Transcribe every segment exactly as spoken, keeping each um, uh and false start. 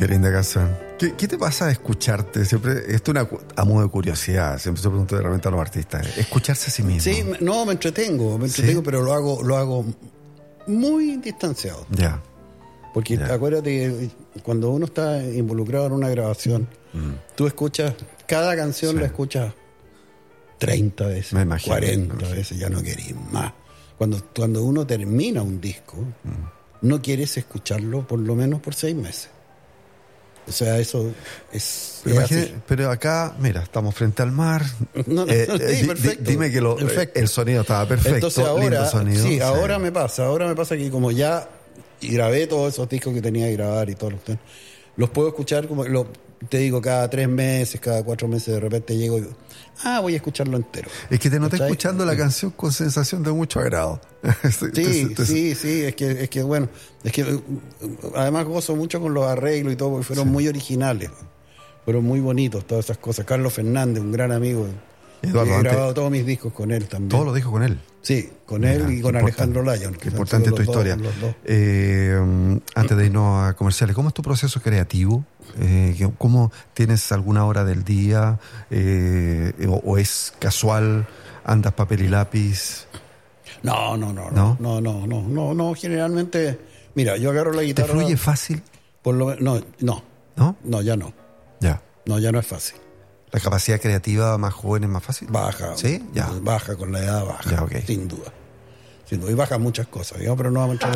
Qué linda canción. ¿Qué, qué te pasa de escucharte? Siempre, esto es una, a modo de curiosidad, siempre se pregunta de repente a los artistas, escucharse a sí mismo. Sí, no, me entretengo, me entretengo, ¿sí? Pero lo hago, lo hago muy distanciado. Ya. Porque ya. Acuérdate, cuando uno está involucrado en una grabación, mm. tú escuchas, cada canción sí. la escuchas treinta veces, me imagino, cuarenta me imagino. veces, ya no querís más. Cuando, cuando uno termina un disco, mm. no quieres escucharlo por lo menos por seis meses. O sea, eso es... Pero, es imagine, pero acá, mira, estamos frente al mar. No, no, eh, sí, di, perfecto, dime que lo, perfecto. el sonido estaba perfecto. Entonces ahora, lindo sonido, sí, sí, ahora me pasa, ahora me pasa que como ya grabé todos esos discos que tenía que grabar y todos los los puedo escuchar como lo, te digo, cada tres meses, cada cuatro meses de repente llego y ah, voy a escucharlo entero. Es que te noté escuchando la canción con sensación de mucho agrado. Sí, sí, sí, es que, es que bueno, es que además gozo mucho con los arreglos y todo, porque fueron sí. muy originales, fueron muy bonitos todas esas cosas. Carlos Fernández, un gran amigo, Eduardo, he grabado antes, todos mis discos con él también. ¿Todos los discos con él? Sí, con Mira, él y con Alejandro Lyon. Qué importante tu historia. Dos, dos. Eh, antes de irnos a comerciales, ¿cómo es tu proceso creativo? Eh, ¿Cómo tienes alguna hora del día? Eh, o, ¿O es casual? ¿Andas papel y lápiz? No, no, no, no, no, no, no, no, no, generalmente, mira, yo agarro la guitarra. ¿Te fluye fácil? Por lo no, no, ¿no? No, ya no. Ya. No, ya no es fácil. ¿La capacidad creativa más joven es más fácil? Baja. ¿Sí? Ya. Baja con la edad, baja. Ya, okay. Sin duda. Sin duda. Y baja muchas cosas, digamos, pero no vamos a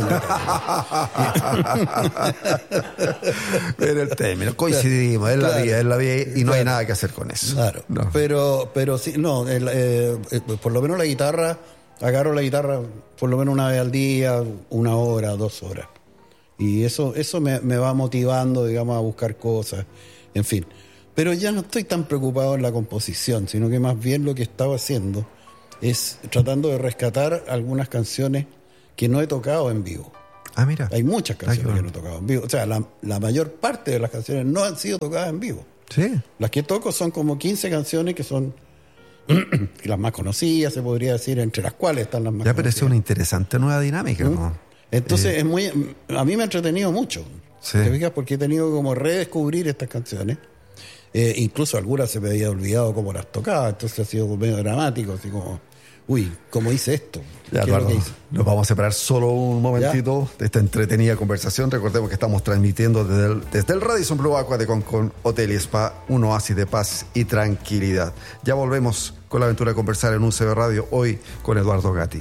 entrar en Pero el término, coincidimos, es la claro. vida, es la vida y no claro. hay nada que hacer con eso. Claro. No. Pero, pero sí, no, el, eh, por lo menos la guitarra, agarro la guitarra por lo menos una vez al día, una hora, dos horas. Y eso, eso me, me va motivando, digamos, a buscar cosas, en fin. Pero ya no estoy tan preocupado en la composición, sino que más bien lo que estaba haciendo es tratando de rescatar algunas canciones que no he tocado en vivo. Ah, mira. Hay muchas canciones Ay, que no he tocado en vivo. O sea, la, la mayor parte de las canciones no han sido tocadas en vivo. Sí. Las que toco son como quince canciones que son las más conocidas, se podría decir, entre las cuales están las más ya, conocidas. Ya, pero es una interesante nueva dinámica, ¿Mm? ¿no? Entonces, eh. es muy, a mí me ha entretenido mucho. Sí. ¿Te fijas? Porque he tenido como redescubrir estas canciones. Eh, incluso algunas se me había olvidado cómo las tocaba, entonces ha sido medio dramático, así como, uy, ¿cómo hice esto? Ya, Eduardo, nos vamos a separar solo un momentito ¿Ya? de esta entretenida conversación. Recordemos que estamos transmitiendo desde el, desde el Radisson Blu Aqua de Concón Hotel y Spa, un oasis de paz y tranquilidad. Ya volvemos con la aventura de conversar en U C B Radio, hoy con Eduardo Gatti.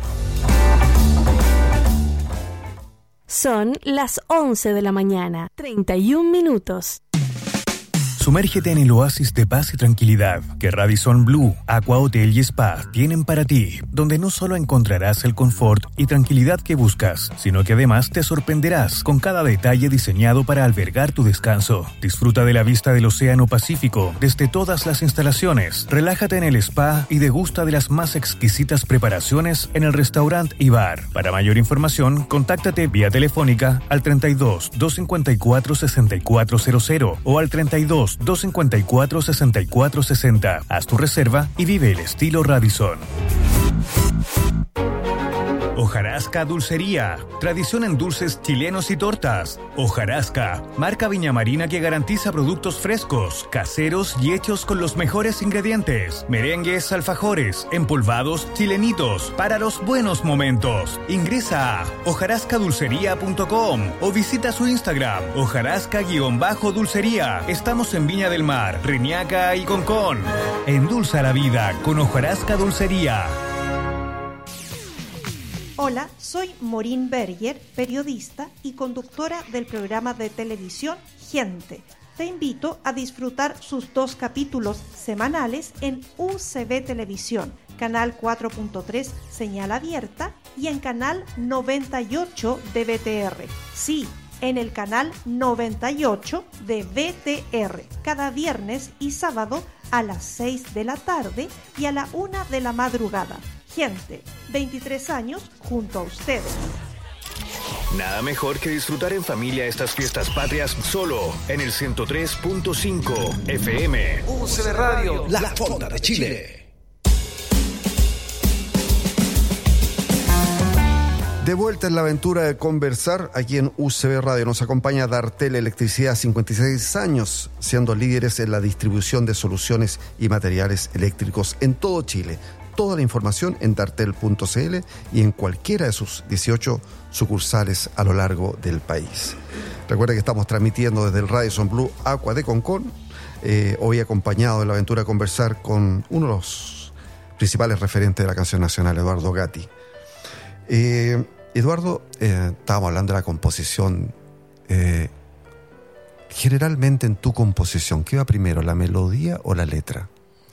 Son las once de la mañana, treinta y un minutos. Sumérgete en el oasis de paz y tranquilidad que Radisson Blu, Aqua Hotel y Spa tienen para ti, donde no solo encontrarás el confort y tranquilidad que buscas, sino que además te sorprenderás con cada detalle diseñado para albergar tu descanso. Disfruta de la vista del Océano Pacífico desde todas las instalaciones, relájate en el spa y degusta de las más exquisitas preparaciones en el restaurante y bar. Para mayor información, contáctate vía telefónica al treinta y dos, doscientos cincuenta y cuatro, sesenta y cuatro cero cero o al treinta y dos, doscientos cincuenta y cuatro, sesenta y cuatro sesenta. Haz tu reserva y vive el estilo Radisson. Hojarasca Dulcería, tradición en dulces chilenos y tortas. Hojarasca, marca Viña Marina que garantiza productos frescos, caseros y hechos con los mejores ingredientes. Merengues, alfajores, empolvados, chilenitos, para los buenos momentos. Ingresa a hojarasca dulcería punto com o visita su Instagram, hojarasca-dulcería. Estamos en Viña del Mar, Reñaca y Concón. Endulza la vida con Hojarasca Dulcería. Hola, soy Maureen Berger, periodista y conductora del programa de televisión Gente. Te invito a disfrutar sus dos capítulos semanales en U C B Televisión, canal cuatro punto tres, señal abierta, y en canal noventa y ocho de V T R. Sí, en el canal noventa y ocho de V T R, cada viernes y sábado a las seis de la tarde y a la una de la madrugada. Gente, veintitrés años junto a ustedes. Nada mejor que disfrutar en familia estas fiestas patrias solo en el ciento tres punto cinco F M. U C B Radio, la fonda de Chile. De vuelta en la aventura de conversar, aquí en U C B Radio nos acompaña Dartel Electricidad, cincuenta y seis años, siendo líderes en la distribución de soluciones y materiales eléctricos en todo Chile. Toda la información en dartel punto c l y en cualquiera de sus dieciocho sucursales a lo largo del país. Recuerda que estamos transmitiendo desde el Radisson Blu Aqua de Concón, eh, hoy acompañado de la aventura de conversar con uno de los principales referentes de la canción nacional, Eduardo Gatti. Eh, Eduardo, eh, estábamos hablando de la composición. Eh, generalmente en tu composición, ¿qué va primero, la melodía o la letra?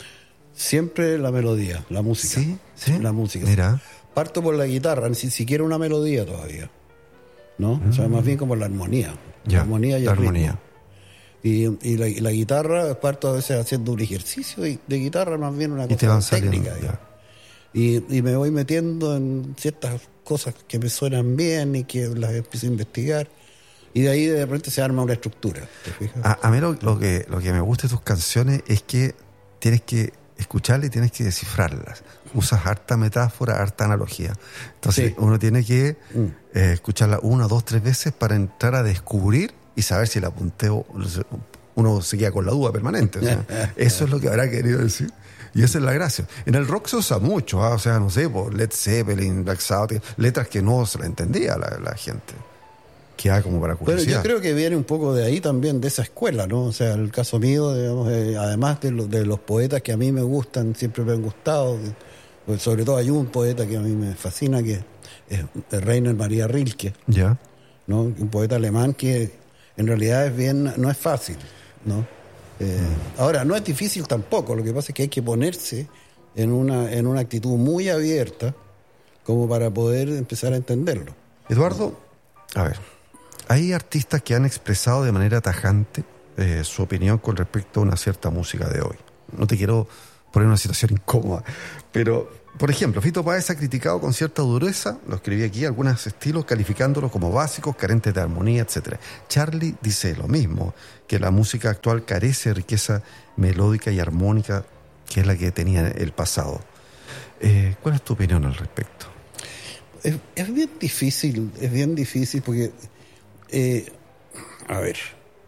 Siempre la melodía, la música. ¿Sí? ¿Sí? La música. Mira. Parto por la guitarra, ni siquiera una melodía todavía, ¿no? Mm. O sea, más bien como la armonía. Ya, la armonía y la el armonía. Ritmo. Y, y, la, y la guitarra, parto a veces haciendo un ejercicio de, de guitarra, más bien una y cosa te van técnica. Saliendo, y, y me voy metiendo en ciertas cosas que me suenan bien y que las empiezo a investigar. Y de ahí de repente se arma una estructura. ¿Te fijas? A, a mí lo, lo, que, lo que me gusta de tus canciones es que tienes que escucharlas y tienes que descifrarlas. Usas harta metáfora, harta analogía. Entonces sí. uno tiene que mm. eh, escucharla una, dos, tres veces para entrar a descubrir y saber si el apunteo, uno se queda con la duda permanente. O sea, eso es lo que habrá querido decir. Y esa es la gracia. En el rock se usa mucho, ¿eh? O sea, no sé, por Led Zeppelin, Black Sabbath, letras que no se la entendía la, la gente. Queda como para curiosidad. Pero yo creo que viene un poco de ahí también, de esa escuela, ¿no? O sea, el caso mío, digamos, eh, además de, lo, de los poetas que a mí me gustan, siempre me han gustado, pues sobre todo hay un poeta que a mí me fascina, que es Rainer Maria Rilke, ¿ya? ¿no? Un poeta alemán que en realidad es bien, no es fácil, ¿no? Eh, mm. Ahora, no es difícil tampoco, lo que pasa es que hay que ponerse en una, en una actitud muy abierta como para poder empezar a entenderlo. Eduardo, a ver, hay artistas que han expresado de manera tajante eh, su opinión con respecto a una cierta música de hoy. No te quiero poner en una situación incómoda, pero, por ejemplo, Fito Páez ha criticado con cierta dureza, lo escribí aquí, algunos estilos calificándolos como básicos, carentes de armonía, etcétera. Charlie dice lo mismo, que la música actual carece de riqueza melódica y armónica, que es la que tenía el pasado. Eh, ¿Cuál es tu opinión al respecto? Es, es bien difícil, es bien difícil porque... Eh, a ver,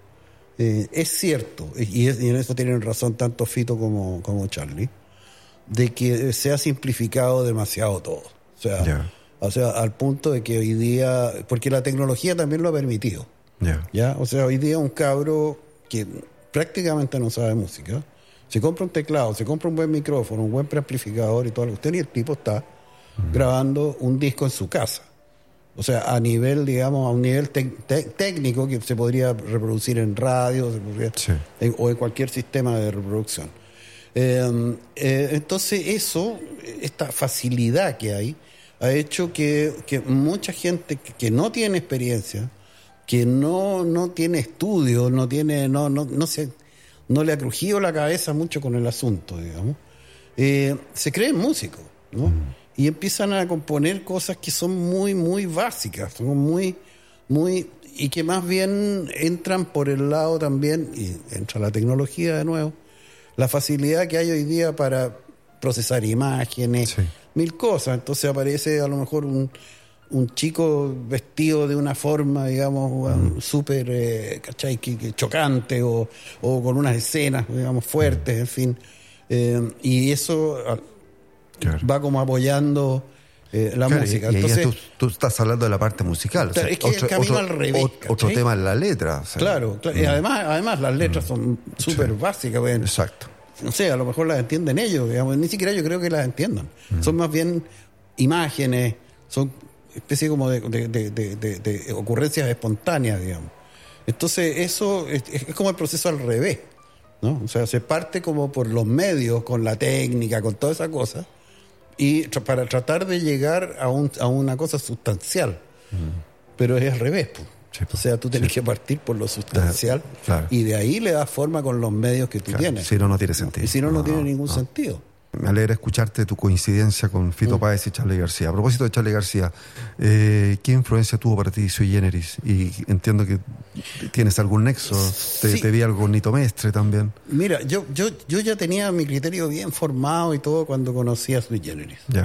eh, es cierto, y, es, y en eso tienen razón tanto Fito como, como Charlie, de que se ha simplificado demasiado todo. O sea, yeah. o sea, al punto de que hoy día, porque la tecnología también lo ha permitido. Yeah. ¿Ya? O sea, hoy día un cabro que prácticamente no sabe música, se compra un teclado, se compra un buen micrófono, un buen preamplificador y todo lo que usted, y el tipo está mm. grabando un disco en su casa. O sea, a nivel, digamos, a un nivel te- te- técnico que se podría reproducir en radio, se podría, sí. en, o en cualquier sistema de reproducción. Eh, eh, entonces eso, esta facilidad que hay, ha hecho que, que mucha gente que, que no tiene experiencia, que no, no tiene estudios, no tiene, no, no, no se, no le ha crujido la cabeza mucho con el asunto, digamos, eh, se creen músicos, ¿no? Mm. Y empiezan a componer cosas que son muy, muy básicas, son muy, muy, y que más bien entran por el lado también, y entra la tecnología de nuevo, la facilidad que hay hoy día para procesar imágenes, sí. mil cosas. Entonces aparece a lo mejor un, un chico vestido de una forma, digamos, mm. súper, eh, ¿cachai? Que, que chocante, o, o con unas escenas, digamos, fuertes, mm. en fin. Eh, y eso... Claro. Va como apoyando eh, la claro, música. Y, y Entonces, tú, tú estás hablando de la parte musical. Claro, o sea, es que otro, camino otro, al revés. Otro, otro tema en la letra. O sea, claro, claro. Mm. Y además, además las letras mm. son súper sí. básicas. Bueno, exacto. No sé, a lo mejor las entienden ellos, digamos. Ni siquiera yo creo que las entiendan. Mm. Son más bien imágenes, son especie como de, de, de, de, de, de ocurrencias espontáneas, digamos. Entonces eso es, es como el proceso al revés, ¿no? O sea, se parte como por los medios, con la técnica, con toda esa cosa, y tra- para tratar de llegar a, un, a una cosa sustancial. Mm. Pero es al revés, pues. Sí, pues. O sea, tú tienes sí. que partir por lo sustancial, claro. y de ahí le das forma con los medios que tú claro. tienes. Si no, no tiene sentido. Y si no, no, no tiene ningún no. sentido. Me alegra escucharte tu coincidencia con Fito mm. Páez y Charly García. A propósito de Charly García, eh, ¿qué influencia tuvo para ti Sui Generis? Y entiendo que tienes algún nexo. Te, sí. te vi algo Nito Mestre también. Mira, yo, yo, yo ya tenía mi criterio bien formado y todo cuando conocí a Sui Generis. Ya.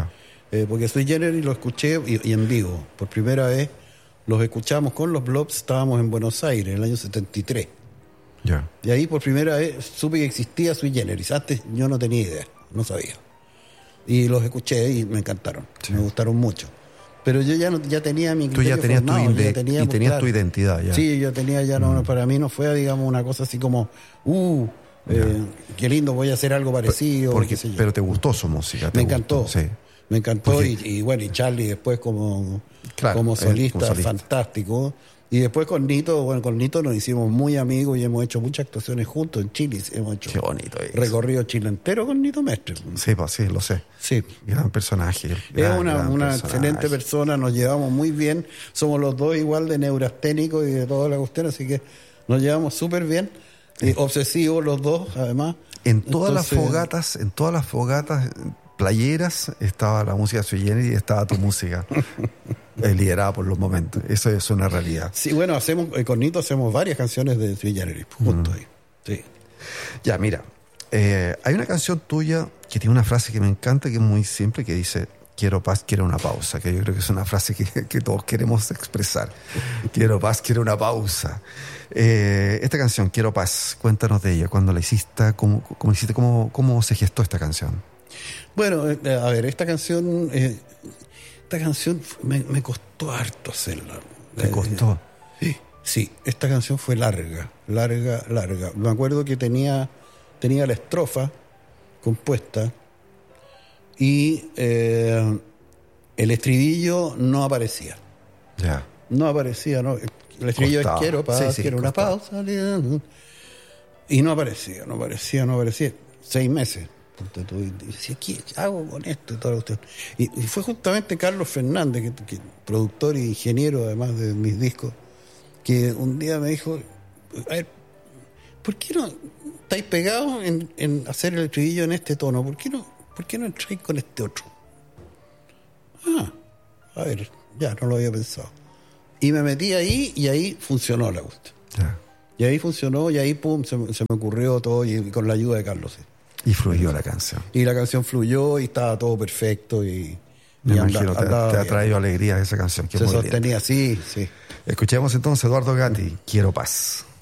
Eh, porque Sui Generis lo escuché y, y en vivo. Por primera vez los escuchamos con los Blobs, estábamos en Buenos Aires en el año setenta y tres. Yeah. Y ahí por primera vez supe que existía Sui Generis. Antes yo no tenía idea, no sabía. Y los escuché y me encantaron, sí. me gustaron mucho. Pero yo ya no, ya tenía mi criterio Tú ya tenías formado, tu, inde- ya tenía, y tenías claro, tu identidad ya. Sí, yo tenía ya, no, mm. para mí no fue, digamos, una cosa así como, uh, eh, qué lindo, voy a hacer algo parecido. Porque, qué sé yo. Pero te gustó su música. Me encantó, gustó, sí. me encantó. Porque, y, y bueno, y Charlie después como, claro, como, solista, como solista, fantástico. Y después con Nito, bueno, con Nito nos hicimos muy amigos y hemos hecho muchas actuaciones juntos en Chile. Hemos hecho qué bonito es. recorrido Chile entero con Nito Mestre. Sí, pues sí, lo sé. Sí. Gran personaje. es Gran, una, gran una personaje. excelente persona, nos llevamos muy bien. Somos los dos igual de neurasténicos y de toda la cuestión, así que nos llevamos súper bien. Sí. Eh, obsesivos los dos, además. En todas Entonces, las fogatas, en todas las fogatas playeras estaba la música de Sui Generis y estaba tu música. Liderada por los momentos. Eso es una realidad. Sí, bueno, hacemos eh, con Nito hacemos varias canciones de Sui Generis juntos mm. ahí. Sí. Ya, mira, eh, hay una canción tuya que tiene una frase que me encanta, que es muy simple, que dice: quiero paz, quiero una pausa, que yo creo que es una frase que, que todos queremos expresar. Quiero paz, quiero una pausa. Eh, esta canción, Quiero Paz, cuéntanos de ella. ¿Cuándo la hiciste? ¿Cómo, cómo, hiciste? ¿Cómo, cómo se gestó esta canción? Bueno, eh, a ver, esta canción... Eh, Esta canción me, me costó harto hacerla. ¿Te costó? Sí, sí, esta canción fue larga, larga, larga. Me acuerdo que tenía, tenía la estrofa compuesta y eh, el estribillo no aparecía. Ya. No aparecía, ¿no? El estribillo Costaba. es quiero paz, sí, sí, quiero costaba. una pausa. Y no aparecía, no aparecía, no aparecía. Seis meses. Y decía, ¿qué hago con esto? Y, toda la y, y fue justamente Carlos Fernández, que, que productor e ingeniero además de mis discos, que un día me dijo, a ver, ¿por qué no estáis pegados en, en hacer el estribillo en este tono? ¿Por qué no, por qué no entráis con este otro? Ah, a ver, ya no lo había pensado. Y me metí ahí y ahí funcionó la cuestión. Ya. Y ahí funcionó y ahí pum, se, se me ocurrió todo y, y con la ayuda de Carlos. ¿Sí? Y fluyó la canción. Y la canción fluyó y estaba todo perfecto y... Me y imagino, anda, te, andaba te ha bien. traído alegría esa canción. Que Se es muy sostenía, linda. sí, sí. Escuchemos entonces Eduardo Gatti, Quiero Paz.